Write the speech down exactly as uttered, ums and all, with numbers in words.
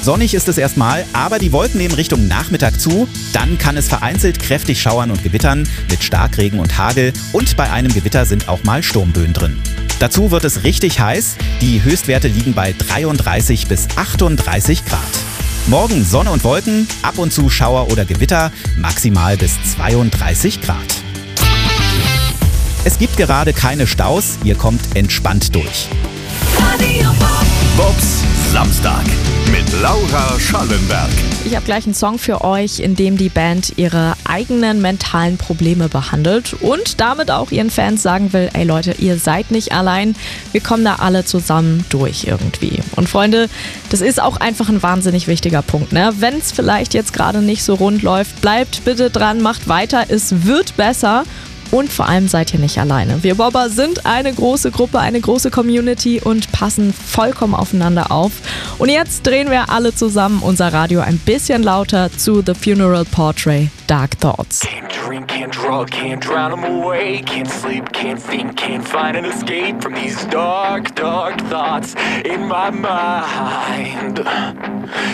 Sonnig ist es erstmal, aber die Wolken nehmen Richtung Nachmittag zu. Dann kann es vereinzelt kräftig schauern und gewittern mit Starkregen und Hagel und bei einem Gewitter sind auch mal Sturmböen drin. Dazu wird es richtig heiß. Die Höchstwerte liegen bei dreiunddreißig bis achtunddreißig Grad. Morgen Sonne und Wolken, ab und zu Schauer oder Gewitter, maximal bis zweiunddreißig Grad. Es gibt gerade keine Staus, ihr kommt entspannt durch. Bobs Samstag mit Laura Schallenberg. Ich habe gleich einen Song für euch, in dem die Band ihre eigenen mentalen Probleme behandelt und damit auch ihren Fans sagen will, ey Leute, ihr seid nicht allein, wir kommen da alle zusammen durch irgendwie. Und Freunde, das ist auch einfach ein wahnsinnig wichtiger Punkt, ne? Wenn es vielleicht jetzt gerade nicht so rund läuft, bleibt bitte dran, macht weiter, es wird besser. Und vor allem seid ihr nicht alleine. Wir Bobber sind eine große Gruppe, eine große Community und passen vollkommen aufeinander auf. Und jetzt drehen wir alle zusammen unser Radio ein bisschen lauter zu The Funeral Portrait, Dark Thoughts. Can't drink, can't drug, can't drown them away. Can't sleep, can't think, can't find an escape from these dark, dark thoughts in my mind.